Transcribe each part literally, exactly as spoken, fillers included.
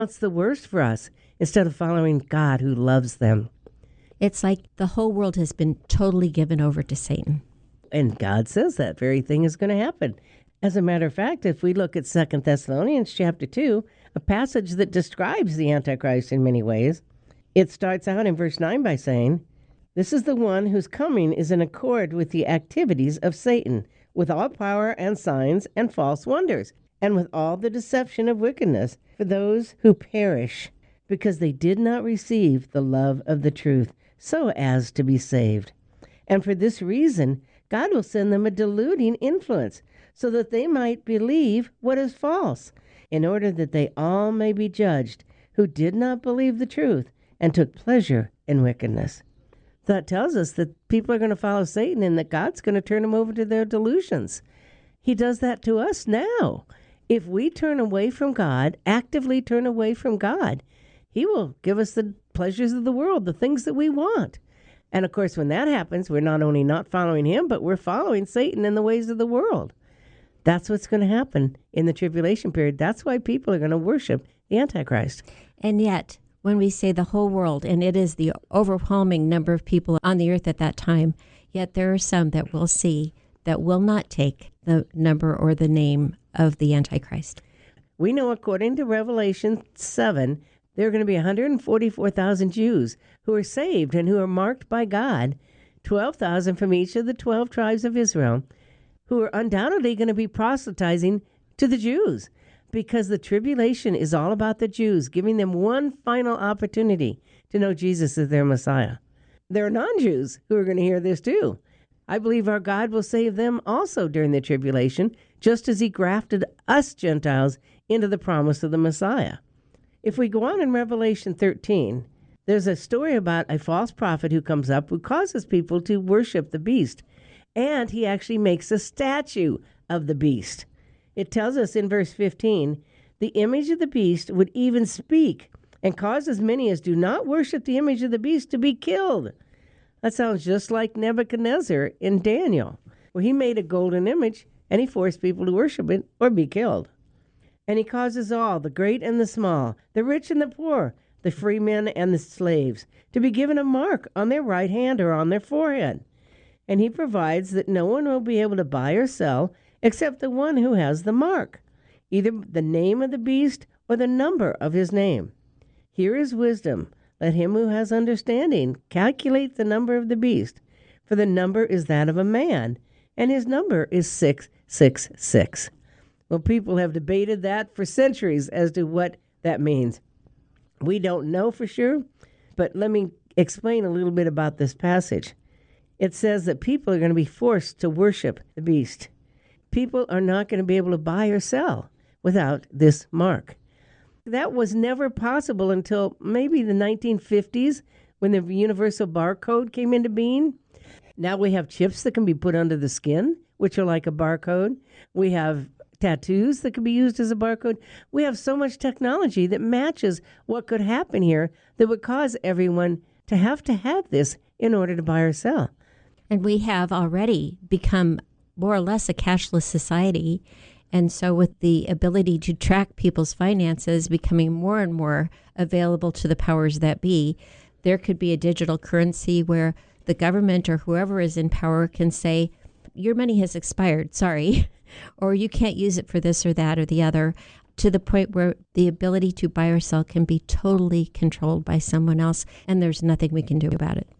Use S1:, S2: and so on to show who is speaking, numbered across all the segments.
S1: It's the worst for us instead of following God who loves them.
S2: It's like the whole world has been totally given over to Satan.
S1: And God says that very thing is going to happen. As a matter of fact, if we look at Second Thessalonians chapter two, a passage that describes the Antichrist in many ways, it starts out in verse nine by saying, "This is the one whose coming is in accord with the activities of Satan, with all power and signs and false wonders, and with all the deception of wickedness for those who perish, because they did not receive the love of the truth, so as to be saved. And for this reason, God will send them a deluding influence, so that they might believe what is false, in order that they all may be judged, who did not believe the truth and took pleasure in wickedness." That tells us that people are going to follow Satan and that God's going to turn them over to their delusions. He does that to us now. If we turn away from God, actively turn away from God, he will give us the pleasures of the world, the things that we want. And of course, when that happens, we're not only not following him, but we're following Satan in the ways of the world. That's what's going to happen in the tribulation period. That's why people are going to worship the Antichrist.
S2: And yet, when we say the whole world, and it is the overwhelming number of people on the earth at that time, yet there are some that we'll see that will not take the number or the name of the Antichrist.
S1: We know, according to Revelation seven, there are going to be one hundred forty-four thousand Jews who are saved and who are marked by God, twelve thousand from each of the twelve tribes of Israel, who are undoubtedly going to be proselytizing to the Jews, because the tribulation is all about the Jews, giving them one final opportunity to know Jesus as their Messiah. There are non-Jews who are going to hear this too. I believe our God will save them also during the tribulation, just as he grafted us Gentiles into the promise of the Messiah. If we go on in Revelation thirteen, there's a story about a false prophet who comes up who causes people to worship the beast. And he actually makes a statue of the beast. It tells us in verse fifteen, the image of the beast would even speak and cause as many as do not worship the image of the beast to be killed. That sounds just like Nebuchadnezzar in Daniel, where he made a golden image and he forced people to worship it or be killed. And he causes all, the great and the small, the rich and the poor, the free men and the slaves, to be given a mark on their right hand or on their forehead. And he provides that no one will be able to buy or sell except the one who has the mark, either the name of the beast or the number of his name. Here is wisdom. Let him who has understanding calculate the number of the beast, for the number is that of a man, and his number is six six six. Well, people have debated that for centuries as to what that means. We don't know for sure, but let me explain a little bit about this passage. It says that people are going to be forced to worship the beast. People are not going to be able to buy or sell without this mark. That was never possible until maybe the nineteen fifties when the universal barcode came into being. Now we have chips that can be put under the skin, which are like a barcode. We have tattoos that can be used as a barcode. We have so much technology that matches what could happen here that would cause everyone to have to have this in order to buy or sell.
S2: And we have already become more or less a cashless society. And so with the ability to track people's finances becoming more and more available to the powers that be, there could be a digital currency where the government or whoever is in power can say, your money has expired, sorry, or you can't use it for this or that or the other, to the point where the ability to buy or sell can be totally controlled by someone else, and there's nothing we can do about it.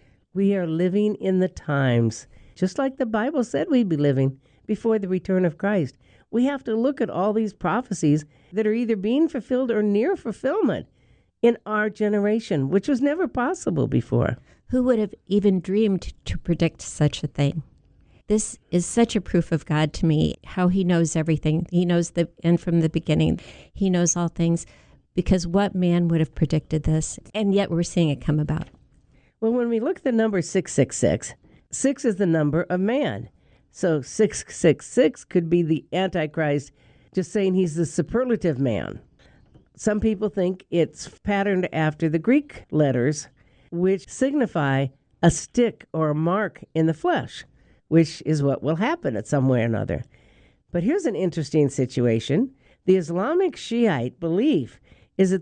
S1: We are living in the times, just like the Bible said we'd be living before the return of Christ. We have to look at all these prophecies that are either being fulfilled or near fulfillment in our generation, which was never possible before.
S2: Who would have even dreamed to predict such a thing? This is such a proof of God to me, how he knows everything. He knows the end from the beginning. He knows all things, because what man would have predicted this? And yet we're seeing it come about.
S1: Well, when we look at the number six six six, six is the number of man. So six six six could be the Antichrist, just saying he's the superlative man. Some people think it's patterned after the Greek letters, which signify a stick or a mark in the flesh, which is what will happen at some way or another. But here's an interesting situation. The Islamic Shiite belief